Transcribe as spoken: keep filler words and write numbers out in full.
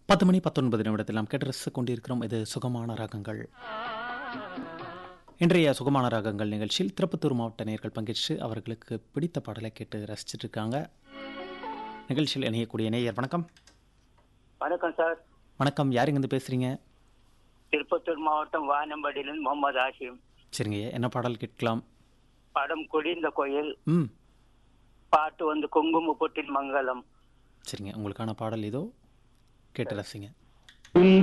பத்து மணி பத்தொன்பது நிமிடத்தில் நாம் கேட்டு ரசித்துக் கொண்டிருக்கிறோம். இது சுகமான ராகங்கள். இன்றைய சுகமான ராகங்கள் நிகழ்ச்சியில் திருப்பத்தூர் மாவட்ட நேயர்கள் பங்கேற்று அவர்களுக்கு பிடித்த பாடலை கேட்டு ரசிச்சுட்டு இருக்காங்க. நிகழ்ச்சியில் இணையக்கூடிய நேயர் வணக்கம். வணக்கம் சார். வணக்கம், யாருங்கிருந்து பேசுறீங்க? திருப்பத்தூர் மாவட்டம் வானம்பாடியிலிருந்து முகமது ஹாஷிம். சரிங்க, என்ன பாடல் கேட்கலாம்? படம் குடிந்த கோயில், ம் பாட்டு வந்து குங்கும பொட்டின் மங்களம். சரிங்க, உங்களுக்கான பாடல் இதோ, கேட்டு ரசிங்க.